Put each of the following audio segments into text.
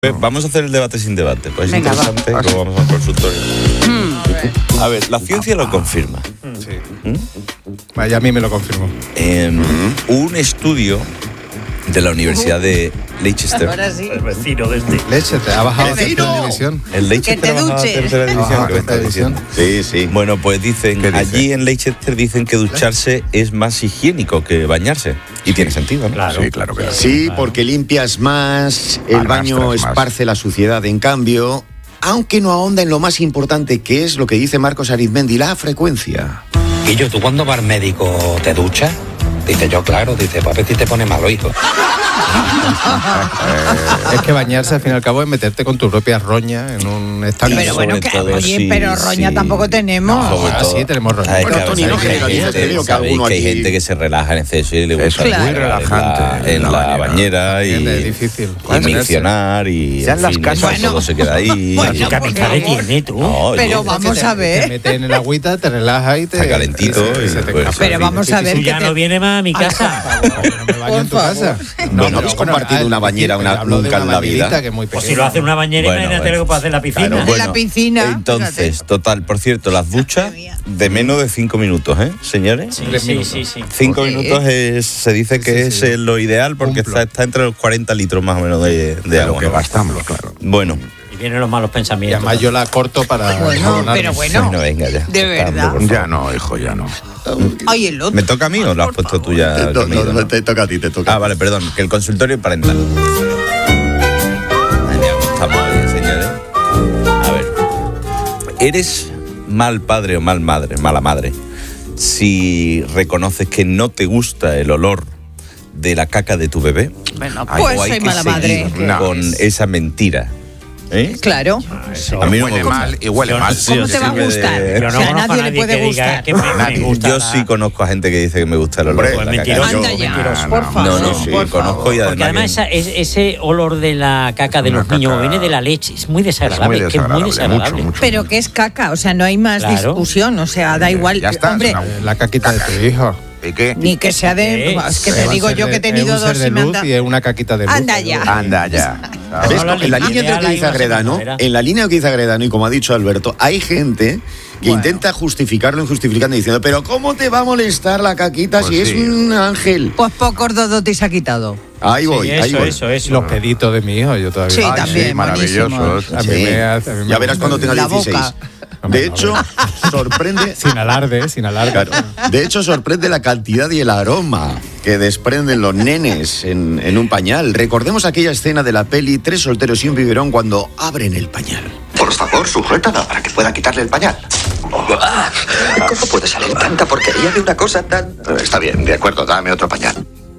Vamos a hacer el debate sin debate. Pues es Venga, interesante. va. Luego vamos al consultorio. A ver, la ciencia lo confirma. Sí. Vaya, a mí me lo confirmó. Un estudio de la Universidad de Leicester. Ahora sí. El vecino de este. Leche, te ha bajado a ¡Vecino! tercera división. El Leicester Que te ha bajado a duches. tercera división. Ah, ¿Qué me estás tercera diciendo? Sí, sí. Bueno, pues dicen, ¿Qué dice? allí en Leicester dicen que ducharse es más higiénico que bañarse. Y tiene sentido, ¿no? Claro. Sí, claro que Sí, porque limpias más, el baño Arrastras más. esparce la suciedad. En cambio, aunque no ahonda en lo más importante, que es lo que dice Marcos Arizmendi, la frecuencia. Guillo, ¿tú cuando vas al médico te duchas? Dice yo, claro. Dice, pues a ver si te pone malo, hijo. Es que bañarse, al fin y al cabo, es meterte con tu propia roña en un estanque. Pero bueno, sobre que, todo, oye, sí, pero roña sí. tampoco tenemos. Sobre todo. sí, tenemos roña. Ay, Bueno, claro, Tony, no sabéis que hay generalices, te digo que sabéis alguno que hay aquí- gente que se relaja en exceso y le gusta Eso es muy estar relajante en la bañera y Es difícil. y miccionar y Ya en las casas. eso Bueno. todo se queda ahí. Bueno, ¿Qué capitales por favor. tiene tú? No, oye, Pero vamos a Te ver. metes en el agüita, te relajas y te... Está calentito se- y se te pues- escapa. Pero vamos a ver Tú que ya te... no vienes más a mi casa. No me baño en tu Por casa. No habéis compartido una bañera nunca en la vida. Que es muy Pues si pequeña. lo hace una bañera, Bueno, imagínate bueno. lo que puede hacer en la piscina. Claro, En bueno, la piscina, Entonces, fíjate. total, por cierto, las duchas Madre mía. de menos de 5 minutos, ¿eh, señores? Sí, 3 sí, minutos. sí, sí. 5 Sí. minutos se dice que Sí, sí. es lo ideal porque Cumplo. está entre los 40 litros más o menos de de lo agua. que ¿no? gastamos, claro. Bueno, Y vienen los malos Y pensamientos. además yo la corto para... Bueno, enjabonarme. pero bueno. bueno, venga ya. De Está, verdad. por favor. Ya no, hijo, ya no. Oye, el otro. ¿Me toca a mí o lo has puesto tú ya? No, Camilo, no? te toca a ti, te toca. Ah, vale, perdón, que el consultorio es parental. Estamos bien, señores. A ver, ¿eres mal padre o mala madre si reconoces que no te gusta el olor de la caca de tu bebé? Bueno, Ay, pues ¿O hay soy que mala madre. seguir No. con esa mentira? ¿Eh? Claro. A mí no me huele gusta. mal y huele Yo no mal. sé. ¿Cómo te va a sirve de- gustar? Yo O no sea, a conozco nadie a le puede que diga gustar. que me gusta Yo la- sí conozco a gente que dice que me gusta el olor Hombre, de Pues la caca. mentiroso. Anda ya, mentiroso. por favor. No, no, sí, por conozco favor. y Porque además ese olor de la caca de Una los niños caca- viene de la leche. Es muy Es desagradable. muy que es muy desagradable, desagradable. mucho. Pero que es caca, o sea, no hay más Claro. discusión, o sea, da igual. Ya está, Hombre, es una- La caquita de tu hijo. ¿Y qué? ni que sea de... ¿Qué? Es que te Es digo un yo ser que he de- tenido es un dos ser y me de han luz dado... y es una caquita de luz. Anda ya. Anda ya. ¿Ves? No, En la línea de lo que dice Agredano, en la línea de lo que dice Agredano, y como ha dicho Alberto, hay gente que intenta justificarlo injustificando diciendo, pero ¿cómo te va a molestar la caquita Pues si sí. es un ángel? Pues pocos dodotis ha quitado. Ahí voy, ahí eso, voy. eso. Los peditos de mi hijo, yo todavía. Sí, Ay, también, sí, maravillosos. buenísimos. A mí Sí. me hace- a mí me Ya verás gusta. cuando tenga La 16. boca. De hecho, sorprende... Sin alarde, sin alarde. Claro. De hecho, sorprende la cantidad y el aroma que desprenden los nenes en un pañal. Recordemos aquella escena de la peli Tres solteros y un biberón cuando abren el pañal. Por favor, sujétala para que pueda quitarle el pañal. ¿Cómo puede salir tanta porquería de una cosa tan...? Está bien, de acuerdo, dame otro pañal.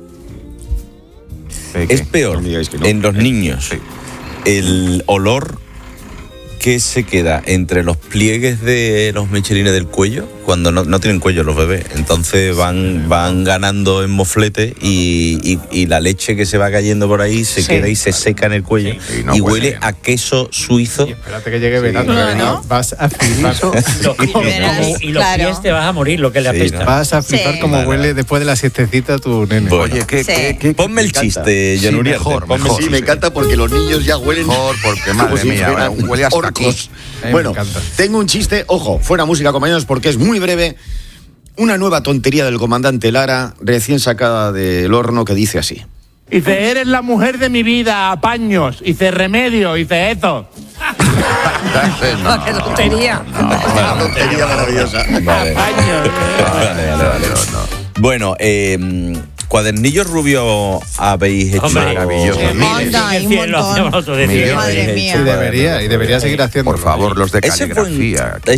¿Y qué? Es peor No me digáis que no. en los niños Sí. el olor que se queda entre los pliegues de los mechelines del cuello, cuando no tienen cuello los bebés. Entonces van ganando en moflete y la leche que se va cayendo por ahí se Sí. queda y se seca en el cuello. Sí, y no y huele huele bien. a queso suizo. Y espérate que llegue verano. Claro. Vas a flipar. Y los Claro. pies te vas a morir, lo que le Sí, apesta. ¿no? Vas a flipar Sí. como Vale. huele después de la siestecita tu nene. Bueno. Oye, ¿qué? Sí. Ponme el chiste, Sí, John Uriarte. mejor, Ponme el mejor. Sí, me encanta porque los niños ya huelen Mejor, porque, como madre si mía, fueran huele hasta orcos. A mí me Bueno, encanta. tengo un chiste, ojo, fuera música, compañeros, porque es muy breve. Una nueva tontería del comandante Lara, recién sacada del horno, que dice así. Dice, eres la mujer de mi vida, apaños. Dice, remedio. Dice, eso. ¡Qué tontería! Una tontería maravillosa. Vale. Apaños. Vale. Bueno, cuadernillos rubios habéis hecho. Hombre, Maravilloso. Anda, hay un Lo montón. hacíamos otro día. Millones. Madre Sí, mía. debería seguir haciendo. Por favor, los de Ese fue, caligrafía. ese